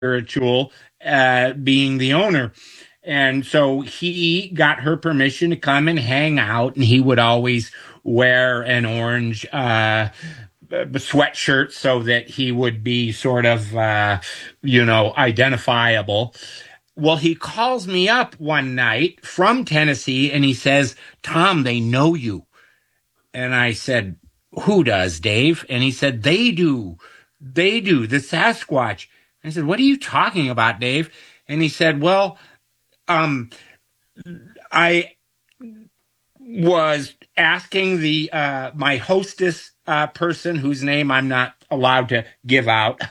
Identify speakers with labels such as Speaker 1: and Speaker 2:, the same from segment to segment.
Speaker 1: spiritual, being the owner. And so he got her permission to come and hang out, and he would always wear an orange sweatshirt so that he would be sort of, identifiable. Well, he calls me up one night from Tennessee and he says, Tom, they know you. And I said, who does, Dave? And he said, they do. They do, the Sasquatch. I said, what are you talking about, Dave? And he said, well, I was asking the my hostess person, whose name I'm not allowed to give out,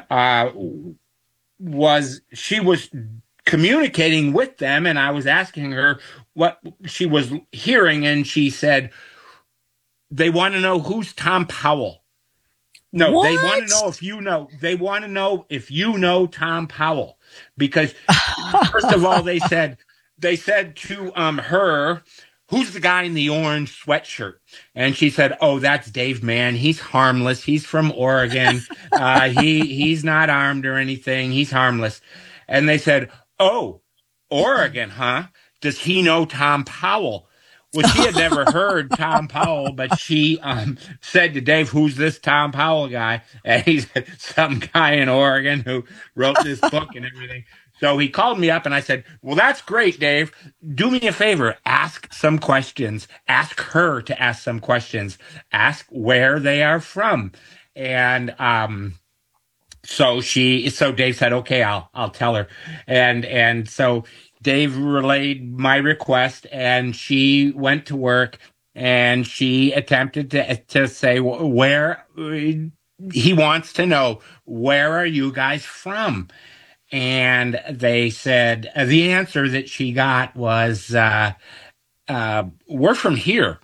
Speaker 1: she was communicating with them, and I was asking her what she was hearing, and she said, they want to know who's Tom Powell. No,
Speaker 2: what?
Speaker 1: They want to know if you know. They want to know if you know Tom Powell, because first of all, they said to her, who's the guy in the orange sweatshirt? And she said, oh, that's Dave Mann. He's harmless. He's from Oregon. He's not armed or anything. He's harmless. And they said, oh, Oregon, huh? Does he know Tom Powell? Well, she had never heard Tom Powell, but she said to Dave, who's this Tom Powell guy? And he said, some guy in Oregon who wrote this book and everything. So he called me up and I said, well, that's great, Dave. Do me a favor. Ask some questions. Ask her to ask some questions. Ask where they are from. And so Dave said, okay, I'll tell her. And so Dave relayed my request, and she went to work, and she attempted to say where he wants to know, where are you guys from? And they said the answer that she got was, we're from here.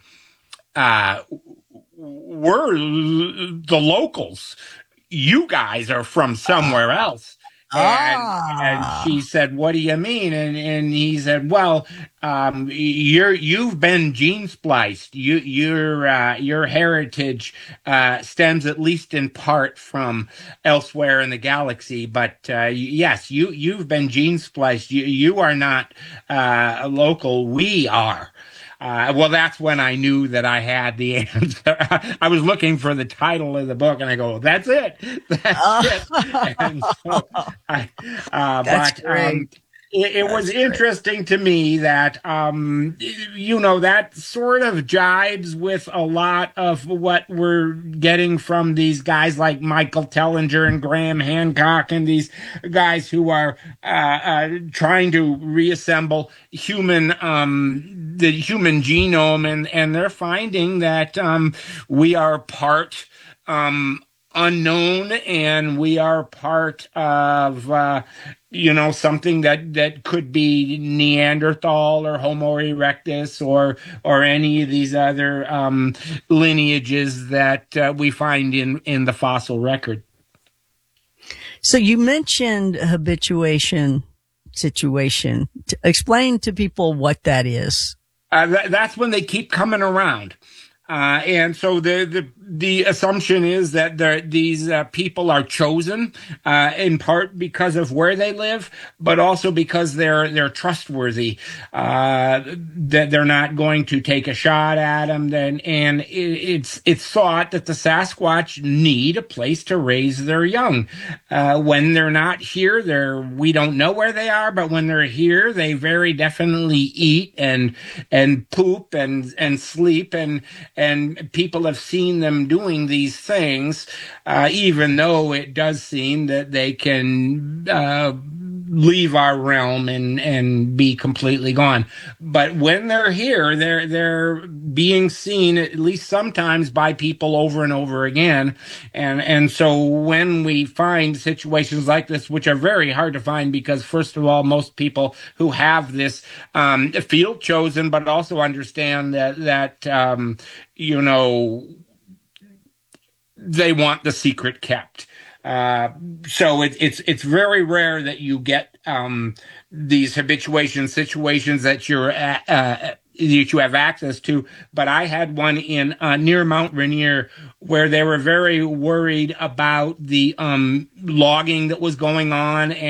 Speaker 1: We're the locals. You guys are from somewhere else. And she said, what do you mean? And he said, well, you've been gene spliced. Your heritage stems at least in part from elsewhere in the galaxy. But yes, you've been gene spliced. You are not local. We are. Well, that's when I knew that I had the answer. I was looking for the title of the book, and I go, "That's it, that's it." And so,
Speaker 2: That's great.
Speaker 1: It was interesting to me that, that sort of jives with a lot of what we're getting from these guys like Michael Tellinger and Graham Hancock, and these guys who are trying to reassemble the human genome, and they're finding that we are part unknown, and we are part of something that could be Neanderthal or Homo erectus or any of these other lineages that we find in the fossil record.
Speaker 2: So you mentioned habituation situation. Explain to people what that is.
Speaker 1: That's when they keep coming around. And so the assumption is that these people are chosen in part because of where they live, but also because they're trustworthy. That they're not going to take a shot at them. And it's thought that the Sasquatch need a place to raise their young. When they're not here, we don't know where they are, but when they're here, they very definitely eat and poop and sleep, and people have seen them doing these things, even though it does seem that they can leave our realm and be completely gone. But when they're here, they're being seen at least sometimes by people over and over again. And so when we find situations like this, which are very hard to find because, first of all, most people who have this feel chosen, but also understand that they want the secret kept. So it's very rare that you get these habituation situations that you're that you have access to. But I had one in near Mount Rainier where they were very worried about the logging that was going on.